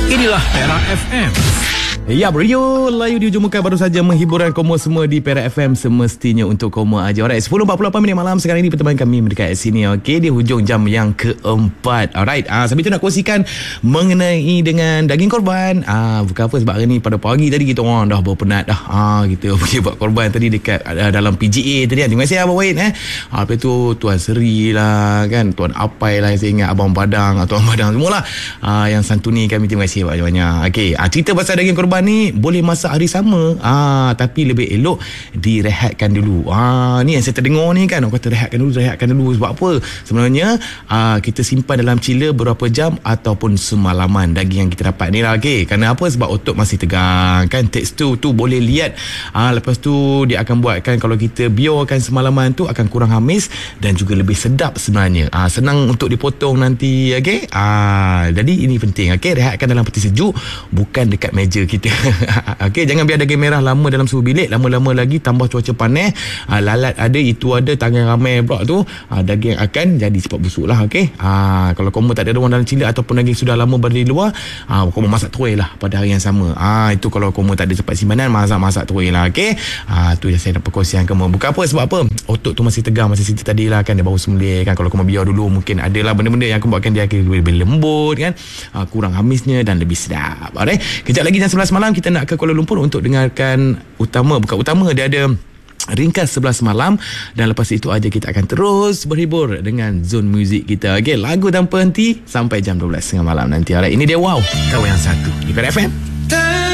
Inilah Perak FM. Ya, Rio Layu di ujung muka baru saja menghiburan komo semua di Perak FM semestinya untuk komo aja. Alright, 10.48 minit malam sekarang ini pertemuan kami mendekat sini. Okey, di hujung jam yang keempat. Alright, sambil tu nak kongsikan mengenai dengan daging korban. Bukan apa, sebab hari ni pada pagi tadi kita orang dah berpenat dah. Kita pergi buat korban tadi dekat dalam PGA tadi. Terima kasih Abang Wahid. Lepas tu Tuan Seri lah kan, Tuan Apai lah yang saya ingat, Abang Padang, Tuan Padang semualah yang santuni kami. Terima kasih banyak-banyak. Okey, cerita pasal daging korban ni boleh masak hari sama, tapi lebih elok direhatkan dulu. Ni yang saya terdengar ni kan, orang kata rehatkan dulu. Sebab apa? Sebenarnya kita simpan dalam chiller beberapa jam ataupun semalaman daging yang kita dapat ni lah. Okay. Kerana apa? Sebab otot masih tegang kan, tekstur tu boleh lihat. Lepas tu dia akan buatkan kalau kita biarkan semalaman tu akan kurang hamis dan juga lebih sedap sebenarnya. Senang untuk dipotong nanti. Okay? Jadi ini penting. Okay? Rehatkan dalam peti sejuk, bukan dekat meja kita. Okey, jangan biar daging merah lama dalam suhu bilik. Lama-lama lagi tambah cuaca panas, lalat ada, itu ada, tangan ramai pula tu, daging akan jadi cepat busuk lah. Okey, kalau kamu tak ada ruang dalam chiller ataupun daging sudah lama berada di luar, kamu masak terus lah pada hari yang sama. Itu kalau kamu tak ada tempat simpanan, masak terus lah. Okey, tu yang saya nak perkongsikan kamu. Bukan apa, sebab apa? Otot tu masih tegang, masih cerita tadi lah kan, dia baru sembelih kan. Kalau kamu biar dulu, mungkin adalah benda-benda yang akan buatkan dia lebih lembut kan, kurang hamisnya dan lebih sedap. Alright, kejap lagi jam 11 malam kita nak ke Kuala Lumpur untuk dengarkan dia ada ringkas 11 malam, dan lepas itu aja kita akan terus berhibur dengan zone muzik kita. Okey, lagu tanpa henti sampai jam 12 malam nanti. Alright, ini dia Wow, kau yang satu di Perak FM.